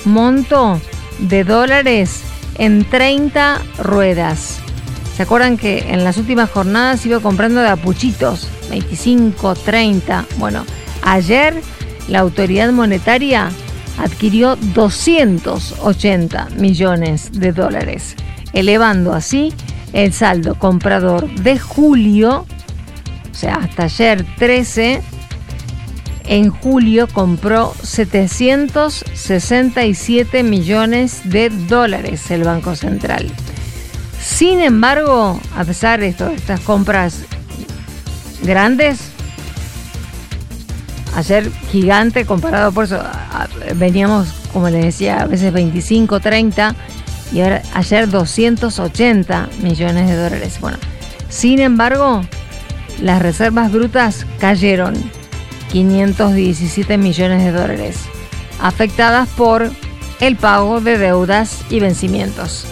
monto de dólares en 30 ruedas. ¿Se acuerdan que en las últimas jornadas iba comprando de a puchitos? 25, 30. Bueno, ayer la autoridad monetaria adquirió 280 millones de dólares, elevando así el saldo comprador de julio, o sea, hasta ayer 13, en julio compró 767 millones de dólares el Banco Central. Sin embargo, a pesar de estas compras grandes, ayer gigante comparado, por eso veníamos, como les decía, a veces 25, 30, y ahora ayer 280 millones de dólares. Bueno, sin embargo, las reservas brutas cayeron 517 millones de dólares, afectadas por el pago de deudas y vencimientos.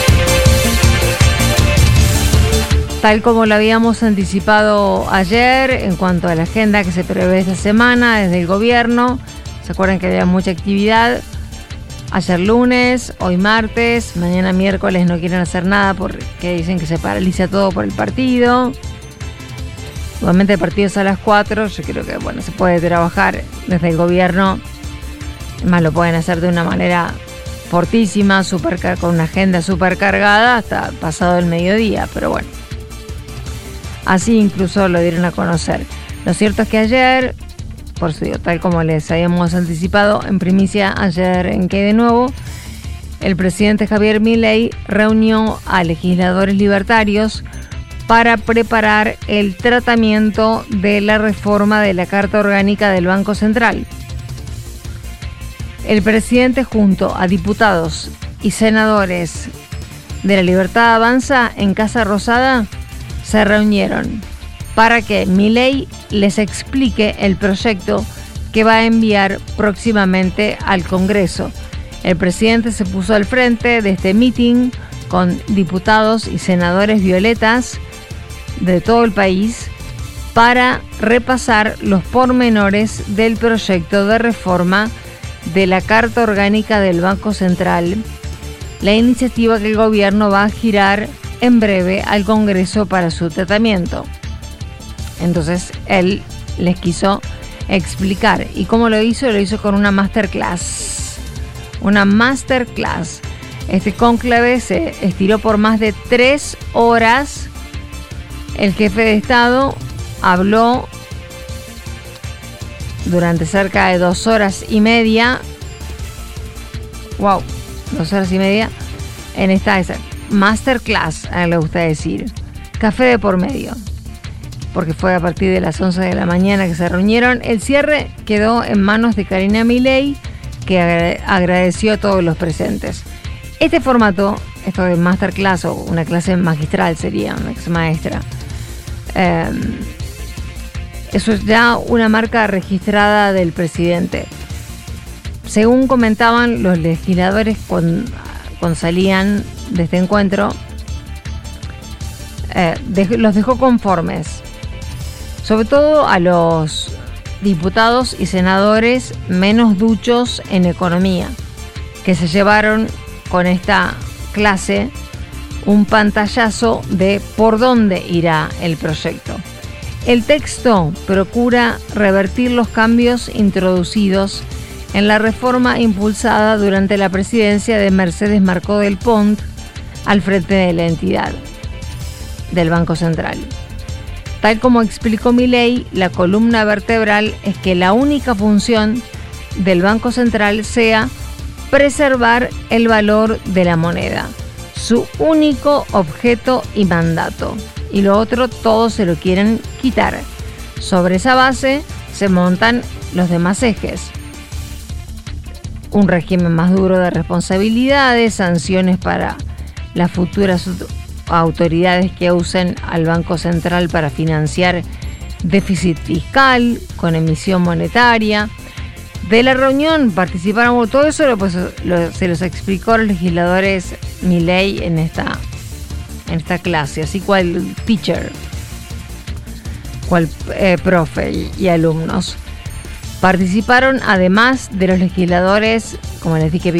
Tal como lo habíamos anticipado ayer en cuanto a la agenda que se prevé esta semana desde el gobierno, ¿se acuerdan que había mucha actividad? Ayer lunes, hoy martes, mañana miércoles no quieren hacer nada porque dicen que se paraliza todo por el partido. Igualmente el partido es a las 4, yo creo que se puede trabajar desde el gobierno, además lo pueden hacer de una manera fortísima, con una agenda súper cargada hasta pasado el mediodía, pero bueno. Así incluso lo dieron a conocer. Lo cierto es que ayer, por eso digo, tal como les habíamos anticipado en primicia ayer en Que de Nuevo, el presidente Javier Milei reunió a legisladores libertarios para preparar el tratamiento de la reforma de la Carta Orgánica del Banco Central. El presidente, junto a diputados y senadores de La Libertad Avanza en Casa Rosada, se reunieron para que Milei les explique el proyecto que va a enviar próximamente al Congreso. El presidente se puso al frente de este meeting con diputados y senadores violetas de todo el país para repasar los pormenores del proyecto de reforma de la Carta Orgánica del Banco Central, la iniciativa que el gobierno va a girar en breve al Congreso para su tratamiento. Entonces él les quiso explicar. ¿Y cómo lo hizo? Lo hizo con una masterclass. Este cónclave se estiró por más de 3 horas. El jefe de Estado habló durante cerca de 2 horas y media. 2 horas y media en esta masterclass, a él le gusta decir. Café de por medio, porque fue a partir de las 11 de la mañana que se reunieron. El cierre quedó en manos de Karina Milei, que agradeció a todos los presentes. Este formato, esto de masterclass o una clase magistral sería, una clase maestra, eso es ya una marca registrada del presidente. Según comentaban los legisladores cuando salían de este encuentro, los dejó conformes, sobre todo a los diputados y senadores menos duchos en economía, que se llevaron con esta clase un pantallazo de por dónde irá el proyecto. El texto procura revertir los cambios introducidos en la reforma impulsada durante la presidencia de Mercedes Marcó del Pont al frente de la entidad del Banco Central. Tal como explicó Milei, la columna vertebral es que la única función del Banco Central sea preservar el valor de la moneda, su único objeto y mandato, y lo otro todo se lo quieren quitar. Sobre esa base se montan los demás ejes: un régimen más duro de responsabilidades, sanciones para las futuras autoridades que usen al Banco Central para financiar déficit fiscal con emisión monetaria. De la reunión participaron, todo eso se los explicó a los legisladores Milei en esta clase, así cual teacher, cual profe y alumnos. Participaron, además de los legisladores, como les dije,